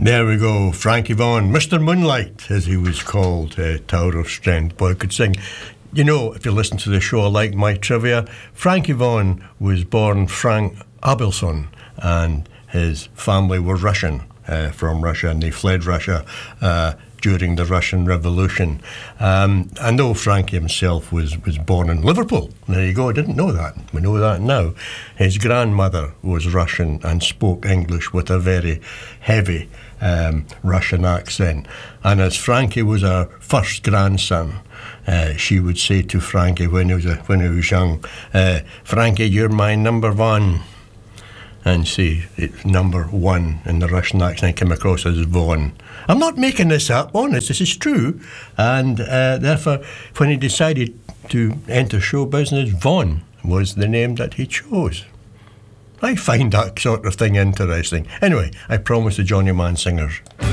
There we go, Frankie Vaughan, Mr. Moonlight, as he was called, Tower of Strength. Boy, could sing. You know, if you listen to the show, I like my trivia. Frankie Vaughan was born Frank Abelson, and his family were Russian, from Russia, and they fled Russia during the Russian Revolution. I know Frankie himself was born in Liverpool. There you go, I didn't know that. We know that now. His grandmother was Russian and spoke English with a very heavy Russian accent. And as Frankie was our first grandson, she would say to Frankie when he was young, Frankie, you're my number one. And see, it's number one in the Russian accent came across as Vaughan. I'm not making this up, honest, this is true. And therefore, when he decided to enter show business, Vaughan was the name that he chose. I find that sort of thing interesting. Anyway, I promised the Johnny Mann Singers.